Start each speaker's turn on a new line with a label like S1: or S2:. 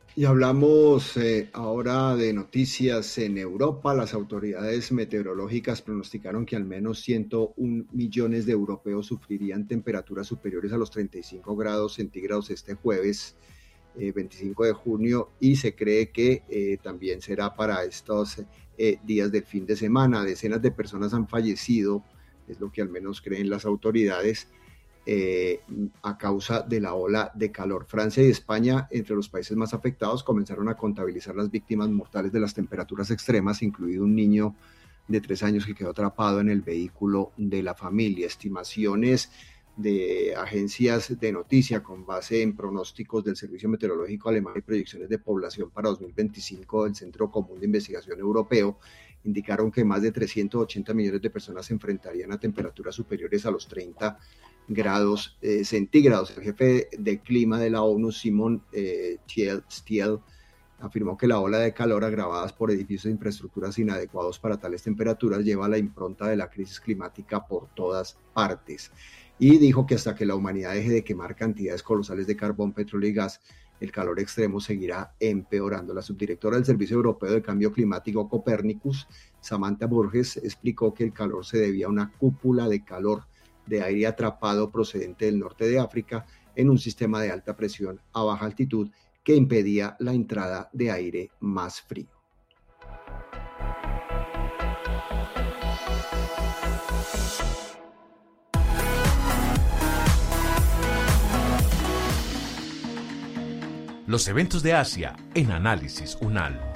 S1: Y hablamos ahora de noticias en Europa. Las autoridades meteorológicas pronosticaron que al menos 101 millones de europeos sufrirían temperaturas superiores a los 35 grados centígrados este jueves, 25 de junio, y se cree que también será para estos días del fin de semana. Decenas de personas han fallecido, es lo que al menos creen las autoridades, a causa de la ola de calor. Francia y España, entre los países más afectados, comenzaron a contabilizar las víctimas mortales de las temperaturas extremas, incluido un niño de 3 años que quedó atrapado en el vehículo de la familia. Estimaciones de agencias de noticia con base en pronósticos del Servicio Meteorológico Alemán y proyecciones de población para 2025 del Centro Común de Investigación Europeo indicaron que más de 380 millones de personas se enfrentarían a temperaturas superiores a los 30 grados centígrados. El jefe de clima de la ONU, Simon Stiel, afirmó que la ola de calor agravada por edificios e infraestructuras inadecuados para tales temperaturas lleva la impronta de la crisis climática por todas partes. Y dijo que hasta que la humanidad deje de quemar cantidades colosales de carbón, petróleo y gas, el calor extremo seguirá empeorando. La subdirectora del Servicio Europeo de Cambio Climático Copernicus, Samantha Burgess, explicó que el calor se debía a una cúpula de calor de aire atrapado procedente del norte de África en un sistema de alta presión a baja altitud que impedía la entrada de aire más frío.
S2: Los eventos de Asia en Análisis UNAL.